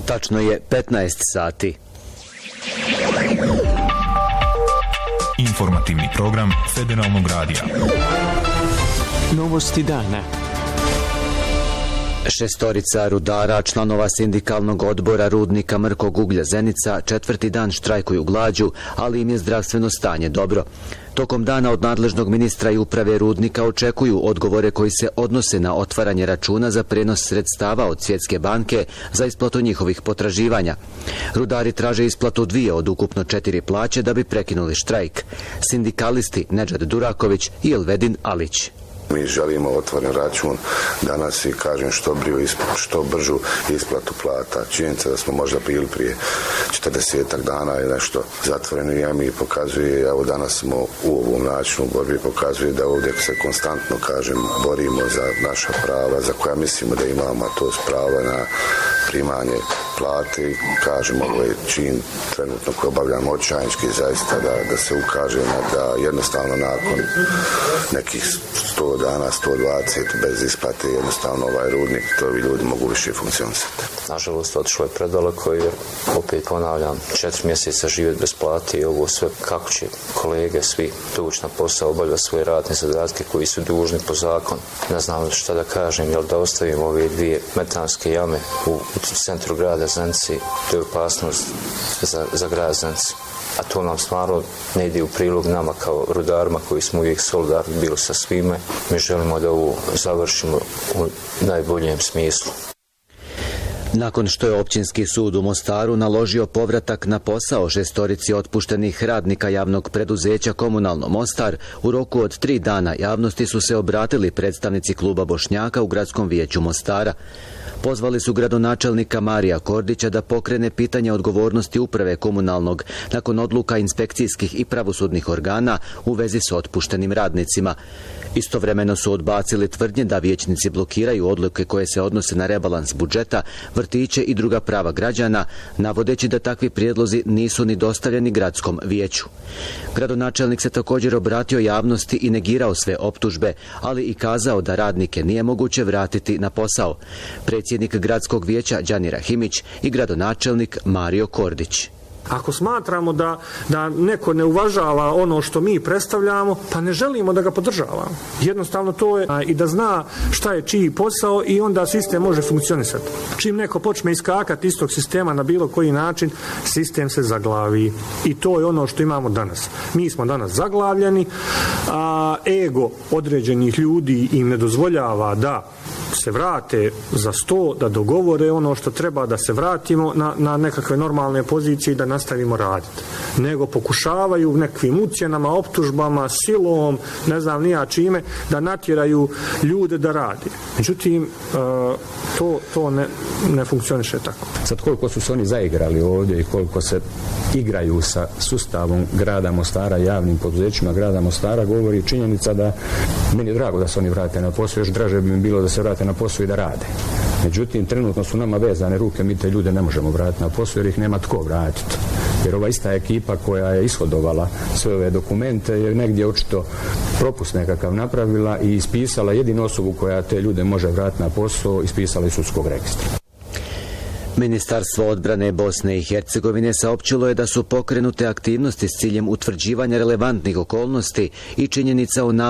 Tačno je 15 sati. Informativni program Federalnog radija. Novosti dana. Šestorica rudara, članova sindikalnog odbora rudnika Mrkog uglja Zenica, 4. dan štrajkuju glađu, ali im je zdravstveno stanje dobro. Tokom dana od nadležnog ministra i uprave rudnika očekuju odgovore koji se odnose na otvaranje računa za prenos sredstava od Svjetske banke za isplatu njihovih potraživanja. Rudari traže isplatu 2 od ukupno 4 plaće da bi prekinuli štrajk. Sindikalisti Nedžad Duraković i Elvedin Alić. Mi želimo otvoren račun danas i kažem što bržu isplatu plata. Činjenica da smo možda bili prije 40 dana i nešto zatvoreni, a mi pokazuje, evo danas smo u ovom načinu borbi, pokazuje da ovdje se konstantno, kažem, borimo za naša prava, za koja mislimo da imamo, a to je prava na primanje plate i kažem, ovo je čin trenutno koji obavljamo očajnički zaista da se ukaže da jednostavno nakon nekih 100 dana, 120 bez isplate, jednostavno ovaj rudnik, to ljudi mogu više funkcionisati. Nažalost, otišlo je predaleko jer, opet ponavljam, 4 mjeseca živjeti bez plate i ovo sve, kako će kolege svi doći na posao, obavljati svoje radne zadatke koji su dužni po zakonu. Ne znam šta da kažem, jel da ostavimo ove 2 metanske jame u centru grada Zenice, to je opasnost za grad Zenice. A to nam stvarno ne ide u prilog nama kao rudarima koji smo uvijek solidarni bili sa svime. Mi želimo da ovo završimo u najboljem smislu. Nakon što je Općinski sud u Mostaru naložio povratak na posao šestorici otpuštenih radnika javnog preduzeća Komunalno Mostar, u roku od 3 dana javnosti su se obratili predstavnici kluba Bošnjaka u Gradskom vijeću Mostara. Pozvali su gradonačelnika Marija Kordića da pokrene pitanje odgovornosti uprave komunalnog nakon odluka inspekcijskih i pravosudnih organa u vezi s otpuštenim radnicima. Istovremeno su odbacili tvrdnje da vijećnici blokiraju odluke koje se odnose na rebalans budžeta, vrtiće i druga prava građana, navodeći da takvi prijedlozi nisu ni dostavljeni gradskom vijeću. Gradonačelnik se također obratio javnosti i negirao sve optužbe, ali i kazao da radnike nije moguće vratiti na posao. Predsjednik gradskog vijeća Đani Rahimić i gradonačelnik Mario Kordić. Ako smatramo da neko ne uvažava ono što mi predstavljamo, pa ne želimo da ga podržavamo. Jednostavno to je i da zna šta je čiji posao i onda sistem može funkcionisati. Čim neko počne iskakati iz tog sistema na bilo koji način, sistem se zaglavi. I to je ono što imamo danas. Mi smo danas zaglavljeni, a ego određenih ljudi im ne dozvoljava da se vrate za 100, da dogovore ono što treba da se vratimo na nekakve normalne pozicije i da nastavimo raditi. Nego pokušavaju nekvim ucjenama, optužbama, silom, ne znam nija čime, da natjeraju ljude da radi. Međutim, to ne funkcioniše tako. Sad koliko su se oni zaigrali ovdje i koliko se igraju sa sustavom grada Mostara, javnim poduzećima grada Mostara, govori činjenica da meni je drago da se oni vrate na posao, još draže bi mi bilo da se vrate na posao i da rade. Međutim, trenutno su nama vezane ruke, mi te ljude ne možemo vratiti na posao jer ih nema tko vratiti. Jer ova ista ekipa koja je ishodovala sve ove dokumente je negdje očito propust nekakav napravila i ispisala jedinu osobu koja te ljude može vratiti na posao, ispisala iz sudskog registra. Ministarstvo odbrane Bosne i Hercegovine saopćilo je da su pokrenute aktivnosti s ciljem utvrđivanja relevantnih okolnosti i činjenica o